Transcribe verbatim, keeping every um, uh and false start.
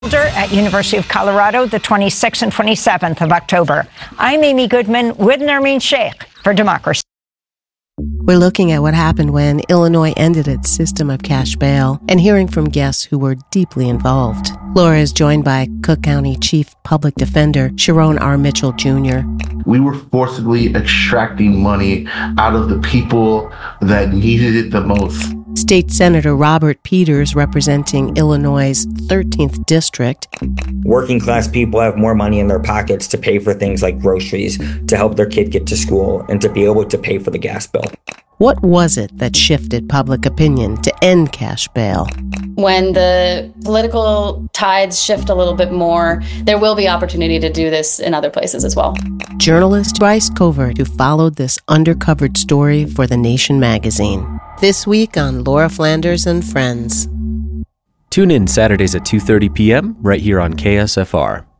At University of Colorado, the twenty-sixth and twenty-seventh of October. I'm Amy Goodman with Nermeen Sheikh for Democracy. We're looking at what happened when Illinois ended its system of cash bail and hearing from guests who were deeply involved. Laura is joined by Cook County Chief Public Defender Sharon R. Mitchell Junior We were forcibly extracting money out of the people that needed it the most. State Senator Robert Peters, representing Illinois' thirteenth District. Working class people have more money in their pockets to pay for things like groceries, to help their kid get to school, and to be able to pay for the gas bill. What was it that shifted public opinion to end cash bail? When the political tides shift a little bit more, there will be opportunity to do this in other places as well. Journalist Bryce Covert, who followed this undercovered story for The Nation magazine. This week on Laura Flanders and Friends. Tune in Saturdays at two thirty p.m. right here on K S F R.